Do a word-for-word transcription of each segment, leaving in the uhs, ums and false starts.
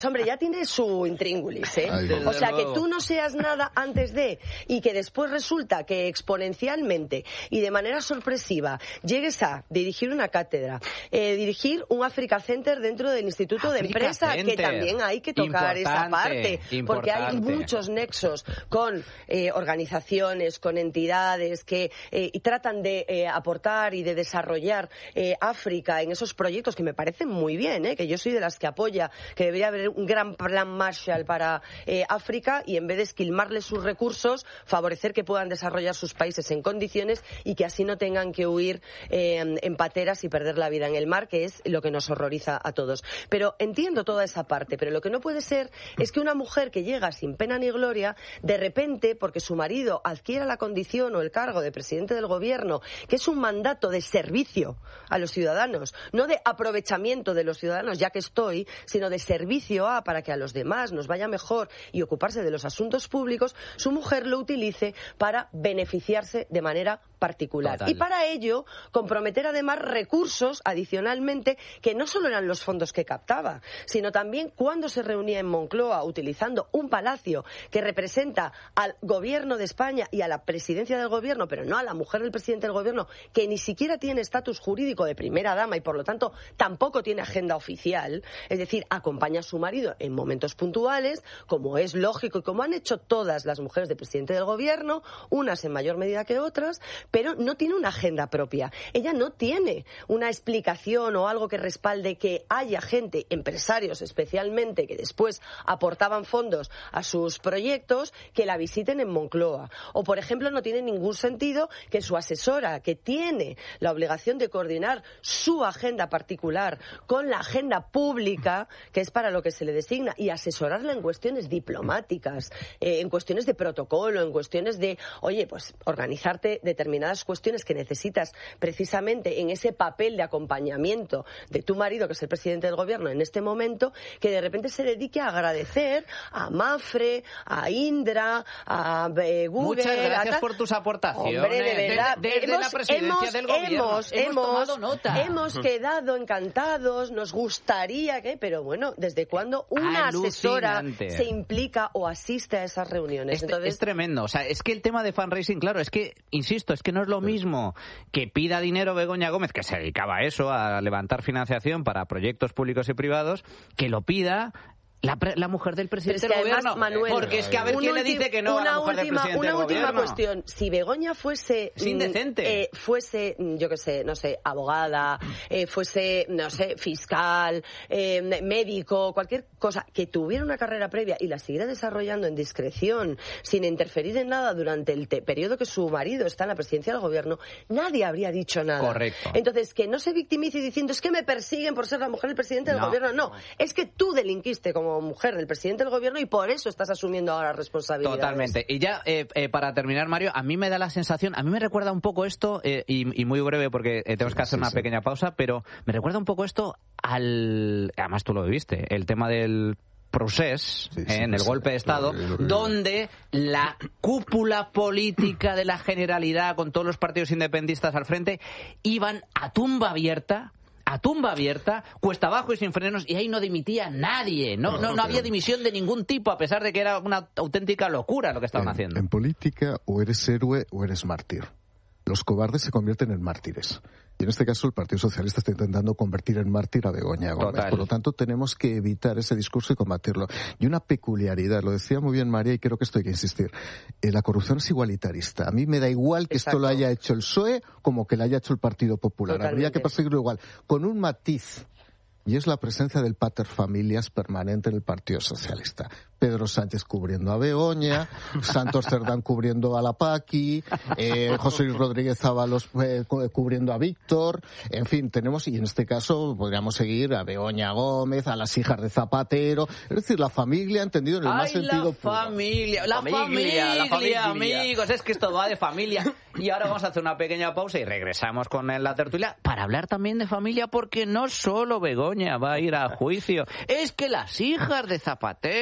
Hombre, ya tiene su intríngulis, ¿eh? Ay, o sea, que tú no seas nada antes de, y que después resulta que exponencialmente y de manera sorpresiva llegues a dirigir una cátedra, eh, dirigir un Africa Center dentro del Instituto Africa de Empresa, Center. que también hay que tocar Importante, esa parte, porque hay importante. muchos nexos con eh, organizaciones, con entidades que eh, y tratan de eh, aportar y de desarrollar eh, África en esos proyectos que me parecen muy bien, ¿eh? Que yo soy de las que apoya que debería haber un gran plan Marshall para eh, África y en vez de esquilmarles sus recursos, favorecer que puedan desarrollar sus países en condiciones y que así no tengan que huir eh, en pateras y perder la vida en el mar, que es lo que nos horroriza a todos. Pero entiendo toda esa parte, pero lo que no puede ser es que una mujer que llega sin pena ni gloria, de repente, porque su marido adquiera la condición o el cargo de presidente del gobierno, que es un mandato de servicio a los ciudadanos, no de aprovechamiento de los ciudadanos, ya que estoy, sino de servicio a para que a los demás nos vaya mejor y ocuparse de los asuntos públicos, su mujer lo utilice para beneficiarse de manera particular. Total. Y para ello, comprometer además recursos adicionalmente que no solo eran los fondos que captaba, sino también cuando se reunía en Moncloa utilizando un palacio que representa al gobierno de España y a la presidencia del gobierno, pero no a la mujer del presidente del gobierno, que ni siquiera tiene estatus jurídico de primera dama y por lo tanto tampoco tiene agenda oficial, es decir, acompaña a su marido en momentos puntuales, como es lógico y como han hecho todas las mujeres del presidente del gobierno, unas en mayor medida que otras, pero no tiene una agenda propia. Ella no tiene una explicación o algo que respalde que haya gente, empresarios especialmente, que después aportaban fondos a sus proyectos, que la visiten en Moncloa. O, por ejemplo, no tiene ningún sentido que su asesora, que tiene la obligación de coordinar su agenda particular con la agenda pública, que es para lo que se le designa, y asesorarla en cuestiones diplomáticas, eh, en cuestiones de protocolo, en cuestiones de, oye, pues organizarte determinadas cuestiones que necesitas precisamente en ese papel de acompañamiento de tu marido, que es el presidente del gobierno en este momento, que de repente se dedique a agradecer a Mafre, a Indra, a eh, Google. Muchas gracias a por tus aportaciones. Hombre, de verdad. Desde, desde hemos, la presidencia hemos, del gobierno. Hemos, hemos, hemos, tomado nota. hemos quedado encantados, nos gustaría que, pero bueno, ¿desde cuándo una asesora Alucinante. se implica o asiste a esas reuniones? Es, Entonces, es tremendo. O sea, es que el tema de fundraising, claro, es que, insisto, es que no es lo mismo que pida dinero Begoña Gómez, que se dedicaba a eso, a levantar financiación para proyectos públicos y privados, que lo pida La, pre, la mujer del presidente Pero es que del además, gobierno. Manuel, porque es que a ver quién le dice que no a la mujer última, del presidente Una del última gobierno. cuestión. Si Begoña fuese... Es indecente. Eh, fuese, yo qué sé, no sé, abogada, eh, fuese, no sé, fiscal, eh, médico, cualquier cosa, que tuviera una carrera previa y la siguiera desarrollando en discreción, sin interferir en nada durante el te- periodo que su marido está en la presidencia del gobierno, nadie habría dicho nada. Correcto. Entonces, que no se victimice diciendo, es que me persiguen por ser la mujer del presidente del No. gobierno. No, es que tú delinquiste como mujer del presidente del gobierno y por eso estás asumiendo ahora responsabilidades. Totalmente. Y ya, eh, eh, para terminar, Mario, a mí me da la sensación, a mí me recuerda un poco esto, eh, y, y muy breve porque eh, tenemos que hacer Sí, una sí. pequeña pausa, pero me recuerda un poco esto al... Además tú lo viviste, el tema del procés, Sí, sí, eh, en el sí, golpe de lo Estado, vi, lo vi. donde la cúpula política de la Generalidad, con todos los partidos independentistas al frente, iban a tumba abierta, a tumba abierta, cuesta abajo y sin frenos, y ahí no dimitía nadie, no, no, no había dimisión de ningún tipo, a pesar de que era una auténtica locura lo que estaban en, haciendo. En política o eres héroe o eres mártir. Los cobardes se convierten en mártires. Y en este caso el Partido Socialista está intentando convertir en mártir a Begoña Gómez. Total. Por lo tanto, tenemos que evitar ese discurso y combatirlo. Y una peculiaridad, lo decía muy bien María y creo que esto hay que insistir. Eh, la corrupción es igualitarista. A mí me da igual que Exacto. esto lo haya hecho el P S O E como que lo haya hecho el Partido Popular. Totalmente. Habría que perseguirlo igual. Con un matiz. Y es la presencia del paterfamilias permanente en el Partido Socialista. Pedro Sánchez cubriendo a Begoña, Santos Cerdán cubriendo a la Paqui, eh, José Luis Rodríguez Ábalos eh, cubriendo a Víctor. En fin, tenemos, y en este caso podríamos seguir a Begoña Gómez, a las hijas de Zapatero. Es decir, la familia entendido en el más ¡Ay, sentido la puro. familia! ¡La Familia, familia, la familia. amigos! Es que esto va de familia. Y ahora vamos a hacer una pequeña pausa y regresamos con la tertulia para hablar también de familia, porque no solo Begoña va a ir a juicio. Es que las hijas de Zapatero,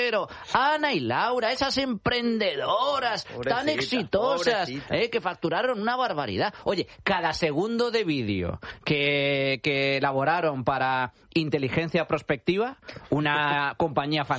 Ana y Laura, esas emprendedoras Pobrecita, tan exitosas, pobrecita. eh, que facturaron una barbaridad. Oye, cada segundo de vídeo que, que elaboraron para Inteligencia Prospectiva, una compañía